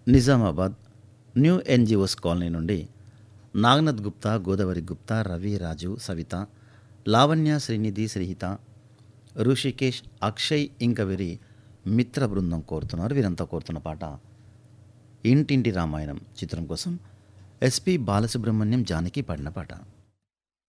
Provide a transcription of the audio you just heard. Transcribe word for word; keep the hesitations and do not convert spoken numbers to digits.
Nizamabad new NGOs colony నుండి నాగనాథ్ గుప్తా, గోదావరి గుప్తా, రవి, రాజు, సవిత, లావణ్య, శ్రీనిధి, శ్రీహిత, ఋషికేష్, అక్షయ్ ఇంకా వీరి మిత్ర బృందం కోరుతున్నారు. వీరంతా కోరుతున్న పాట ఇంటింటి రామాయణం చిత్రం కోసం ఎస్పి బాలసుబ్రహ్మణ్యం, జానకి పాడిన పాట.